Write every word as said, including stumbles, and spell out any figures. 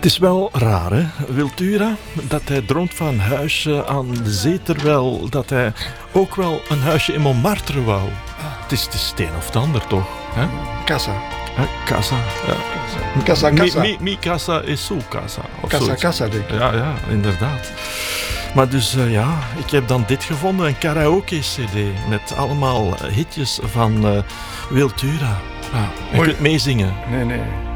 Het is wel raar, hè, Wiltura, dat hij droomt van een huisje aan de zee, terwijl dat hij ook wel een huisje in Montmartre wou. Het is, het is het een of het ander, toch? Hè? Casa. Hè, casa. Ja. Casa, casa. Mi, mi, mi casa is su casa. Of Casa, zoiets. casa, denk ik. Ja, ja, inderdaad. Maar dus uh, ja, ik heb dan dit gevonden, een karaoke-cd met allemaal hitjes van uh, Wiltura. Ja, je Mooi. kunt meezingen. Nee, nee.